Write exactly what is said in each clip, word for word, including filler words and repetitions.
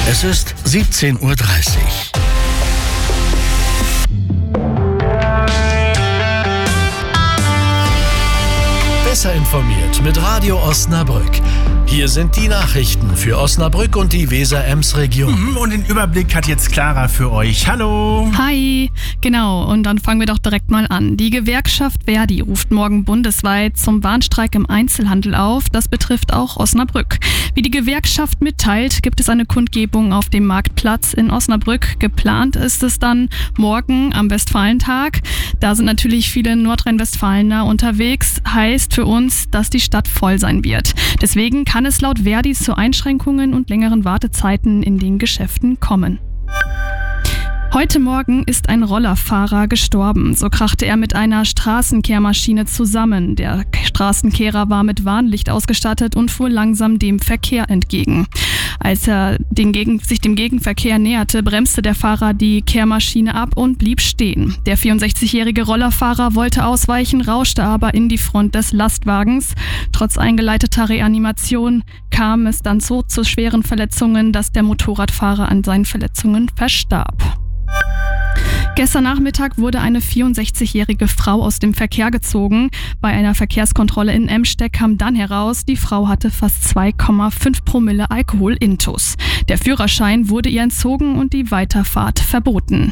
Es ist siebzehn Uhr dreißig. Besser informiert mit Radio Osnabrück. Hier sind die Nachrichten für Osnabrück und die Weser-Ems-Region. Und den Überblick hat jetzt Clara für euch. Hallo! Hi! Genau, und dann fangen wir doch direkt mal an. Die Gewerkschaft Verdi ruft morgen bundesweit zum Warnstreik im Einzelhandel auf. Das betrifft auch Osnabrück. Wie die Gewerkschaft mitteilt, gibt es eine Kundgebung auf dem Marktplatz in Osnabrück. Geplant ist es dann morgen am Westfalentag. Da sind natürlich viele Nordrhein-Westfalener unterwegs. Heißt für uns, dass die Stadt voll sein wird. Deswegen kann es laut Verdi zu Einschränkungen und längeren Wartezeiten in den Geschäften kommen. Heute Morgen ist ein Rollerfahrer gestorben. So krachte er mit einer Straßenkehrmaschine zusammen. Der Straßenkehrer war mit Warnlicht ausgestattet und fuhr langsam dem Verkehr entgegen. Als er den Gegen- sich dem Gegenverkehr näherte, bremste der Fahrer die Kehrmaschine ab und blieb stehen. Der vierundsechzigjährige Rollerfahrer wollte ausweichen, rauschte aber in die Front des Lastwagens. Trotz eingeleiteter Reanimation kam es dann so zu schweren Verletzungen, dass der Motorradfahrer an seinen Verletzungen verstarb. Gestern Nachmittag wurde eine vierundsechzigjährige Frau aus dem Verkehr gezogen. Bei einer Verkehrskontrolle in Emsteck kam dann heraus, die Frau hatte fast zwei Komma fünf Promille Alkohol intus. Der Führerschein wurde ihr entzogen und die Weiterfahrt verboten.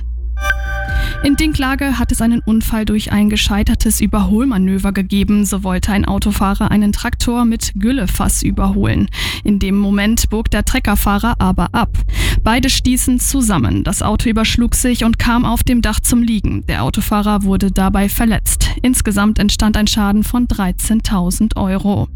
In Dinklage hat es einen Unfall durch ein gescheitertes Überholmanöver gegeben. So wollte ein Autofahrer einen Traktor mit Güllefass überholen. In dem Moment bog der Treckerfahrer aber ab. Beide stießen zusammen. Das Auto überschlug sich und kam auf dem Dach zum Liegen. Der Autofahrer wurde dabei verletzt. Insgesamt entstand ein Schaden von dreizehntausend Euro.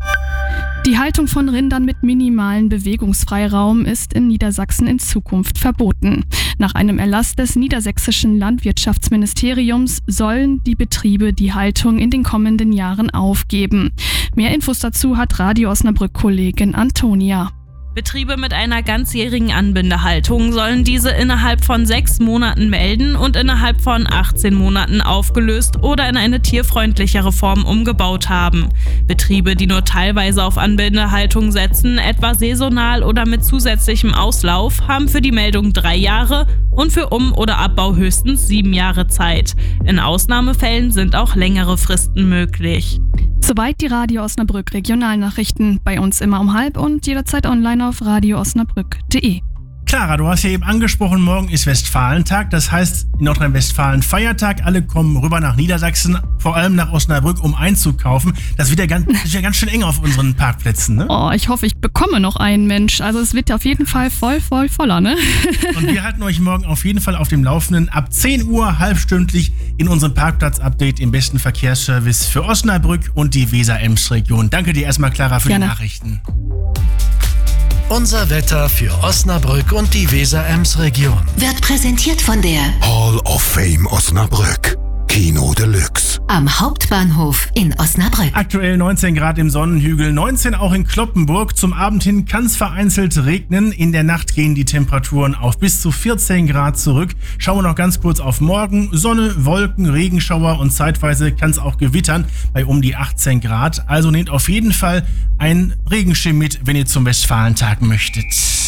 Die Haltung von Rindern mit minimalen Bewegungsfreiraum ist in Niedersachsen in Zukunft verboten. Nach einem Erlass des niedersächsischen Landwirtschaftsministeriums sollen die Betriebe die Haltung in den kommenden Jahren aufgeben. Mehr Infos dazu hat Radio Osnabrück-Kollegin Antonia. Betriebe mit einer ganzjährigen Anbindehaltung sollen diese innerhalb von sechs Monaten melden und innerhalb von achtzehn Monaten aufgelöst oder in eine tierfreundlichere Form umgebaut haben. Betriebe, die nur teilweise auf Anbindehaltung setzen, etwa saisonal oder mit zusätzlichem Auslauf, haben für die Meldung drei Jahre und für Um- oder Abbau höchstens sieben Jahre Zeit. In Ausnahmefällen sind auch längere Fristen möglich. Soweit die Radio Osnabrück Regionalnachrichten. Bei uns immer um halb und jederzeit online auf radio osnabrück punkt de. Clara, du hast ja eben angesprochen, morgen ist Westfalentag. Das heißt, in Nordrhein-Westfalen Feiertag. Alle kommen rüber nach Niedersachsen, vor allem nach Osnabrück, um einzukaufen. Das wird ja ganz, das ist ja ganz schön eng auf unseren Parkplätzen, ne? Oh, ich hoffe, ich bekomme noch einen Mensch. Also es wird auf jeden Fall voll, voll, voller, ne? Und wir halten euch morgen auf jeden Fall auf dem Laufenden. Ab zehn Uhr halbstündlich in unserem Parkplatz-Update im besten Verkehrsservice für Osnabrück und die Weser-Ems-Region. Danke dir erstmal, Clara, für Gerne. die Nachrichten. Unser Wetter für Osnabrück und die Weser-Ems-Region. Wird präsentiert von der Hall of Fame Osnabrück. Kino Deluxe. am Hauptbahnhof in Osnabrück. Aktuell neunzehn Grad im Sonnenhügel, neunzehn auch in Cloppenburg. Zum Abend hin kann es vereinzelt regnen. In der Nacht gehen die Temperaturen auf bis zu vierzehn Grad zurück. Schauen wir noch ganz kurz auf morgen. Sonne, Wolken, Regenschauer und zeitweise kann es auch gewittern bei um die achtzehn Grad. Also nehmt auf jeden Fall einen Regenschirm mit, wenn ihr zum Westfalentag möchtet.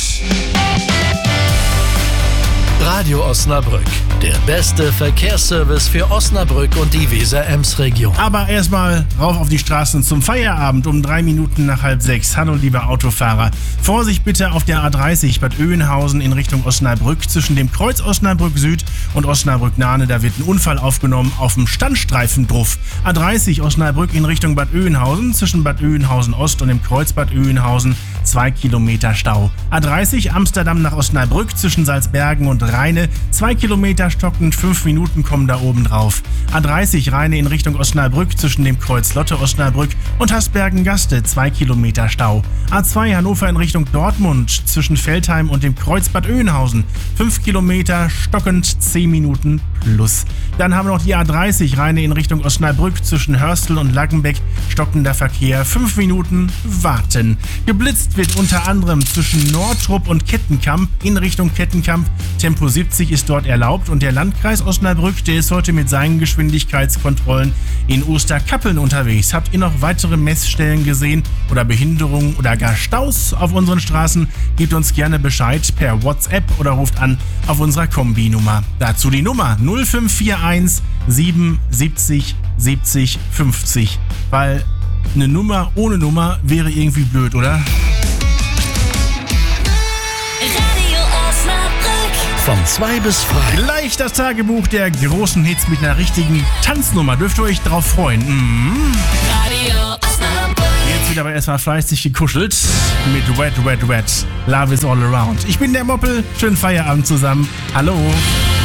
Radio Osnabrück, der beste Verkehrsservice für Osnabrück und die Weser-Ems-Region. Aber erstmal rauf auf die Straßen zum Feierabend um drei Minuten nach halb sechs. Hallo liebe Autofahrer. Vorsicht bitte auf der A dreißig Bad Oeynhausen in Richtung Osnabrück zwischen dem Kreuz Osnabrück Süd und Osnabrück Nahne. Da wird ein Unfall aufgenommen auf dem Standstreifen drauf. A dreißig Osnabrück in Richtung Bad Oeynhausen zwischen Bad Oeynhausen Ost und dem Kreuz Bad Oeynhausen. Zwei Kilometer Stau. A dreißig Amsterdam nach Osnabrück zwischen Salzbergen und Rheine. Zwei Kilometer stockend, fünf Minuten kommen da oben drauf. A dreißig Rheine in Richtung Osnabrück zwischen dem Kreuz Lotte Osnabrück und Hasbergen-Gaste. Zwei Kilometer Stau. A zwei Hannover in Richtung Dortmund zwischen Veltheim und dem Kreuz Bad Oeynhausen. Fünf Kilometer stockend, zehn Minuten plus. Dann haben wir noch die A dreißig, Rheine in Richtung Osnabrück zwischen Hörstel und Laggenbeck, stockender Verkehr, fünf Minuten warten. Geblitzt wird unter anderem zwischen Nordrup und Kettenkamp in Richtung Kettenkamp. Tempo siebzig ist dort erlaubt und der Landkreis Osnabrück, der ist heute mit seinen Geschwindigkeitskontrollen in Osterkappeln unterwegs. Habt ihr noch weitere Messstellen gesehen oder Behinderungen oder gar Staus auf unseren Straßen? Gebt uns gerne Bescheid per WhatsApp oder ruft an auf unserer Kombi-Nummer. Dazu die Nummer null fünf vier eins sieben siebzig siebzig fünfzig, weil eine Nummer ohne Nummer wäre irgendwie blöd, oder? Radio Osnabrück. Von zwei bis frei. Gleich das Tagebuch der großen Hits mit einer richtigen Tanznummer. Dürft ihr euch drauf freuen. Mhm. Radio Osnabrück. Jetzt wird aber erstmal fleißig gekuschelt mit Wet, Wet, Wet. Love is all around. Ich bin der Moppel. Schönen Feierabend zusammen. Hallo.